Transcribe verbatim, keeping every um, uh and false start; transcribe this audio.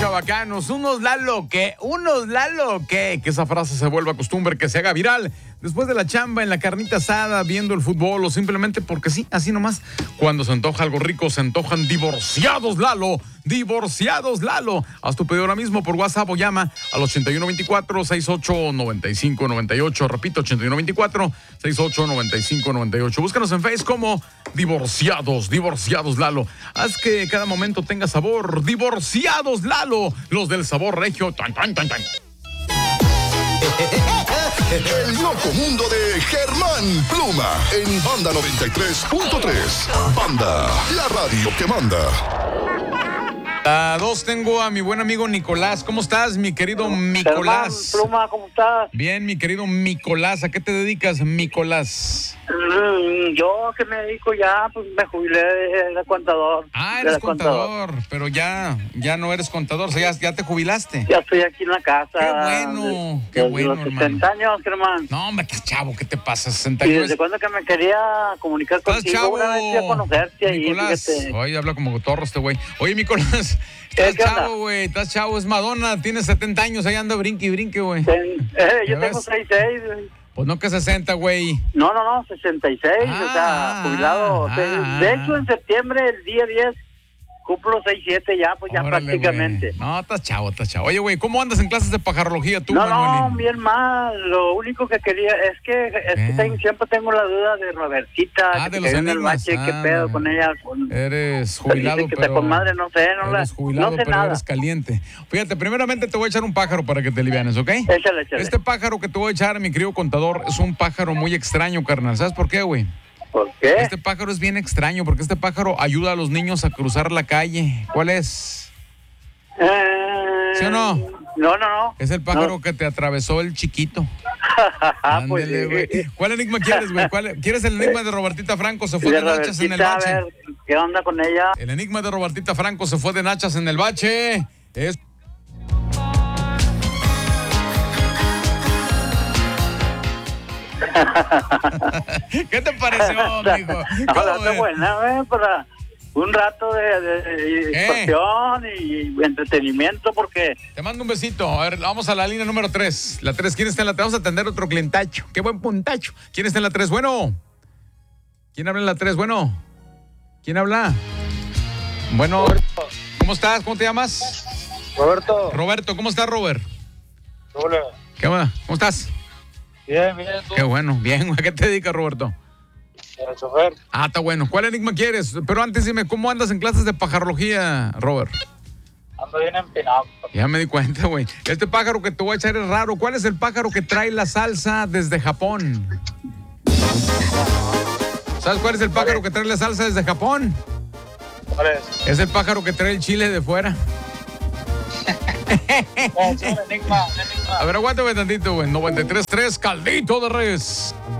chavacanos, unos Lalo que, unos Lalo que, que esa frase se vuelva costumbre, que se haga viral después de la chamba, en la carnita asada, viendo el fútbol o simplemente porque sí, así nomás. Cuando se antoja algo rico, se antojan divorciados Lalo, divorciados Lalo. Haz tu pedido ahora mismo por WhatsApp o llama al ochenta y uno veinticuatro, sesenta y ocho, noventa y cinco noventa y ocho. Repito, ochenta y uno veinticuatro, sesenta y ocho, noventa y cinco noventa y ocho. Búscanos en Facebook como Divorciados, Divorciados Lalo. Haz que cada momento tenga sabor. Divorciados Lalo, los del sabor regio. Tan, tan, tan, tan. El loco mundo de Germán Pluma en Banda noventa y tres punto tres. Banda, la radio que manda. A dos tengo a mi buen amigo Nicolás. ¿Cómo estás, mi querido Nicolás? Germán Pluma, ¿cómo estás? Bien, mi querido Nicolás. ¿A qué te dedicas, Nicolás? Mm, yo que me dedico ya, pues me jubilé de, de contador. Ah, de eres la contador, contador, pero ya, ya no eres contador, o sea, ya, ya te jubilaste. Ya estoy aquí en la casa. Qué bueno, de, qué de bueno, los sesenta años, Germán. No, hombre, qué chavo, ¿qué te pasa? sesenta ¿Y años. desde cuándo que me quería comunicar contigo? Chavo? Una vez fui a conocerte ahí, Nicolás, fíjate. oye, habla como torro este güey. Oye, Nicolás, ¿Qué, estás qué onda? chavo, güey, estás chavo, es Madonna, tienes setenta años, ahí anda brinque y brinque, güey. Ten- eh, yo ¿Ya tengo ves? sesenta y seis, güey. Pues no que sesenta, güey. No, no, no, sesenta y seis, Ah, o sea, jubilado. ah, de, ah. de hecho, en septiembre, el día diez, cumplo sesenta y siete ya, pues ya Órale, prácticamente. güey. No, estás chavo, estás chavo. Oye, güey, ¿cómo andas en clases de pajarología tú, No, no, Manuelín? bien mal. Lo único que quería es que, es que ¿Qué? tengo- siempre tengo la duda de Robertita. Ah, que de se los cayó en el enigmas. bache, ¿qué Ah, pedo no. con ella? Con- Eres jubilado, Dice que pero... te con madre, no sé, no, la, Eres jubilado, no sé pero nada. eres caliente. Fíjate, primeramente te voy a echar un pájaro para que te alivianes, ¿ok? Échale, échale. Este pájaro que te voy a echar, mi querido contador, es un pájaro muy extraño, carnal. ¿Sabes por qué, güey? ¿Por qué? Este pájaro es bien extraño porque este pájaro ayuda a los niños a cruzar la calle. ¿Cuál es? Eh, ¿Sí o no? No, no, no. Es el pájaro No. que te atravesó el chiquito. Pues, Ándele, sí. güey. ¿Cuál enigma quieres, güey? ¿Cuál- ¿Quieres el enigma de Robertita Franco? Se fue De de nachas en el Robertita, a bache. ver, ¿qué onda con ella? El enigma de Robertita Franco se fue de nachas en el bache. Es... ¿Qué te pareció, amigo? No, ¿Cómo la está ves? buena, eh, para un rato de, de- de ¿Qué? distracción y entretenimiento, porque Te mando un besito. A ver, vamos a la línea número tres. La tres, ¿quién está en la tres? Vamos a atender otro clientacho. Qué buen puntacho. ¿Quién está en la tres? Bueno. ¿Quién habla en la tres? Bueno. ¿Quién habla? Bueno. ¿Cómo estás? ¿Cómo te llamas? Roberto, Roberto. ¿Cómo estás, Robert? hola. ¿Qué onda? ¿Cómo estás? Bien, bien, tú, Qué bueno. Bien, ¿a qué te dedicas, Roberto? el chofer. Ah, está bueno. ¿Cuál enigma quieres? Pero antes dime, ¿cómo andas en clases de pajarología, Robert? Ando bien empinado. Ya me di cuenta, güey. Este pájaro que te voy a echar es raro. ¿Cuál es el pájaro que trae la salsa desde Japón? ¿Sabes cuál es el pájaro que trae la salsa desde Japón? ¿Cuál es? Es el pájaro que trae el chile de fuera. Eh, es un enigma, un enigma. A ver, aguántame tantito, güey. noventa y tres punto tres, caldito de res.